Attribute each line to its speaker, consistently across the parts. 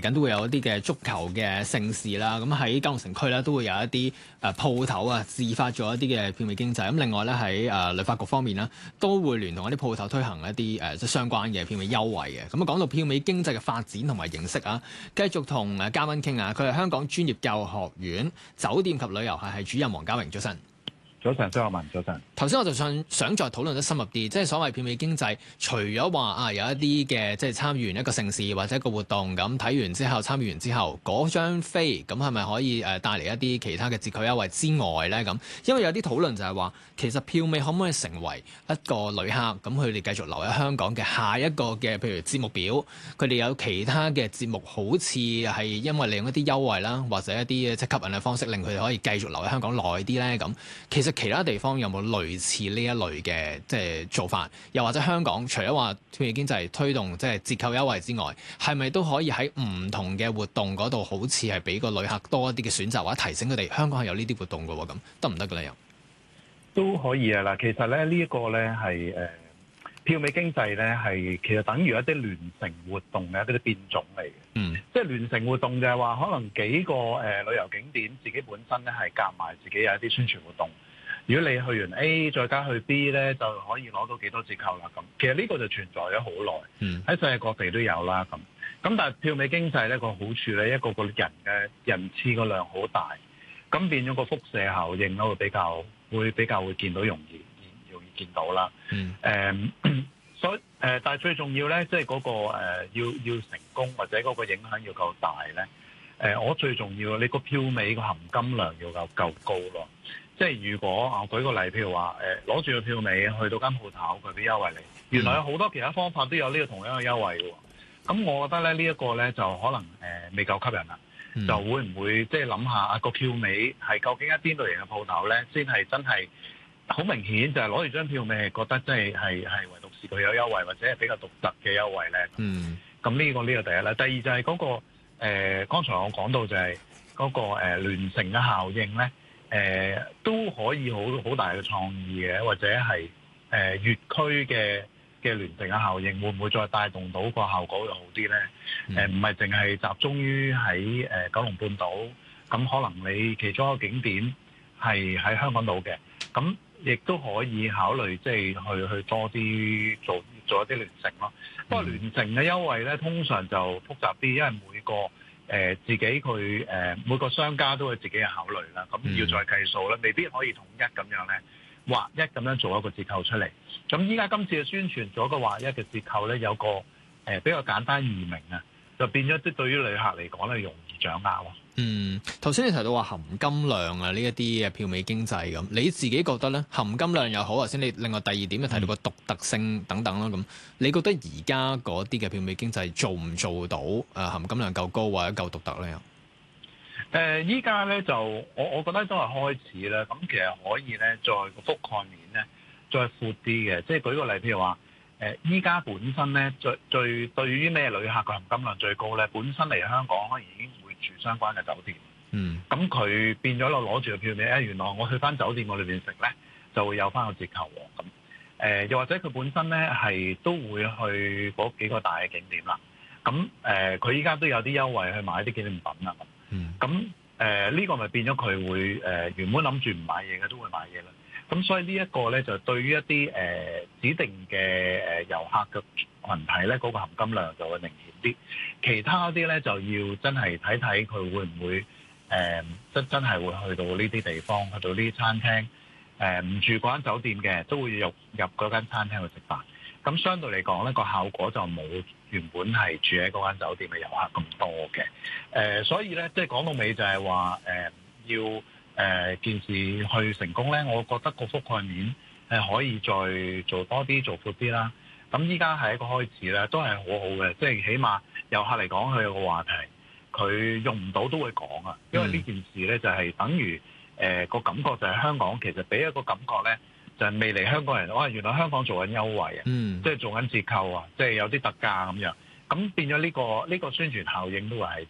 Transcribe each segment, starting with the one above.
Speaker 1: 緊都會有一啲嘅足球嘅盛事啦。咁喺九龍城區咧都會有一啲鋪頭啊，自發咗一啲嘅票美經濟。咁另外咧喺旅發局方面啦，都會聯同一啲鋪頭推行一啲即係相關嘅票美優惠嘅。咁講到票美經濟嘅發展同埋形式啊，繼續同嘉賓傾啊。佢係香港專業教育學院酒店及旅遊系主任黃家榮，早晨。
Speaker 2: 早晨，張學文，早晨。
Speaker 1: 頭先我就想再討論得深入啲，即係所謂票美經濟，除咗話有一啲嘅即係參與完一個盛事或者一個活動咁睇完之後參與完之後嗰張飛咁係咪可以帶嚟一啲其他嘅折扣優惠之外咧咁？因為有啲討論就係話，其實票美可唔可以成為一個旅客咁佢哋繼續留喺香港嘅下一個嘅譬如節目表，佢哋有其他嘅節目好似係因為利用一啲優惠啦，或者一啲即係吸引嘅方式，令佢哋可以繼續留喺香港耐啲咧咁。其他地方有冇類似呢一類嘅即係做法？又或者香港除咗話票美經濟推動即係折扣優惠之外，係咪都可以喺唔同嘅活動嗰度，好似係俾個旅客多一啲嘅選擇，或者提醒佢哋香港係有呢啲活動嘅喎？咁得唔得嘅咧？又都
Speaker 2: 可以啊！嗱，其實咧呢一個咧係票美經濟咧係其實等於一啲聯乘活動嘅一啲變種嚟嘅。即係聯乘活動就係話可能幾個旅遊景點自己本身咧係夾埋自己有一啲宣傳活動。如果你去完 A 再加去 B 咧，就可以攞到幾多折扣啦咁。其實呢個就存在咗好耐，喺世界各地都有啦咁。咁但係票美經濟咧個好處咧，一個人嘅人次個量好大，咁變咗個輻射效應咧會比較會見到容易見到啦。所以但係最重要咧，即係嗰個要成功或者嗰個影響要夠大咧。我最重要你個票美個含金量要夠高咯。即係如果我舉個例，譬如話攞住個票美去到間鋪頭，佢俾優惠你，原來有好多其他方法都有呢個同樣嘅優惠嘅。咁我覺得咧呢一個咧就可能未夠吸引啦。就會唔會即係諗下個票美係究竟喺邊類型嘅鋪頭咧，先係真係好明顯就係攞住張票美係覺得即係唯獨是佢有優惠，或者係比較獨特嘅優惠咧。咁呢個第一啦。第二就係嗰個剛才我講到就係嗰個聯乘嘅效應咧。都可以好大嘅創意嘅，或者係粵區嘅聯乘嘅效應，會唔會再帶動到個效果會好啲咧？唔係淨係集中於喺九龍半島，咁可能你其中一個景點係喺香港島嘅，咁亦都可以考慮即係去多啲做一啲聯乘咯。不過聯乘嘅優惠咧，通常就複雜啲，因為每個自己佢每個商家都有自己嘅考慮啦，咁要再計數咧，未必可以統一咁樣咧，劃一咁樣做一個折扣出嚟。咁依家今次嘅宣傳做一個劃一嘅折扣咧，有個比較簡單易明啊，就變咗即係對於旅客嚟講咧容易掌握咯。
Speaker 1: 頭先你提到話含金量啊，呢一啲嘅票美經濟咁，你自己覺得咧含金量又好，頭先你另外第二點就提到個獨特性等等啦，咁你覺得而家嗰啲嘅票美經濟做唔做到含金量夠高或者夠獨特咧？
Speaker 2: 依家咧就我覺得都係開始啦。咁其實可以咧再個覆蓋面咧再闊啲嘅，即係舉個例，譬如話依家本身咧最對於咩旅客嘅含金量最高咧，本身嚟香港可能已經會住相關嘅酒店。咁佢變咗攞住個票美，原來我去翻酒店我裏邊食咧就會有翻個折扣喎。咁又或者佢本身咧係都會去嗰幾個大嘅景點啦。咁佢依家都有啲優惠去買啲紀念品啦。咁呢個咪變咗佢會原本諗住唔買嘢嘅都會買嘢啦。咁所以呢一個咧就對於一啲指定嘅遊客嘅群體咧，嗰個含金量就會明顯啲。其他啲咧就要真係睇睇佢會唔會真係會去到呢啲地方，去到呢啲餐廳唔住嗰間酒店嘅，都會入嗰間餐廳去食飯。咁相對嚟講咧，個效果就冇原本係住喺嗰間酒店嘅遊客咁多嘅。所以咧，即係講到尾就係話要件事去成功咧，我覺得個覆蓋面係可以再做多啲、做闊啲啦。咁依家係一個開始咧，都係好好嘅，即係起碼遊客嚟講，佢有個話題，佢用唔到都會講啊。因為呢件事咧就係等於個感覺就係香港其實俾一個感覺咧，就係未嚟香港人，原來香港做緊優惠啊，即係做緊折扣啊，即係有啲特價咁樣，咁變咗呢個宣傳效應都會喺度。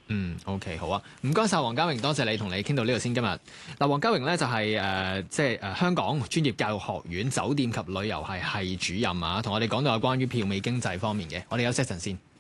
Speaker 1: OK， 好啊，唔該晒黃家榮，多謝你同你傾到呢度先今日。嗱，黃家榮咧就係香港專業教育學院酒店及旅遊系主任啊，同我哋講到有關於票美經濟方面嘅，我哋休息一陣先。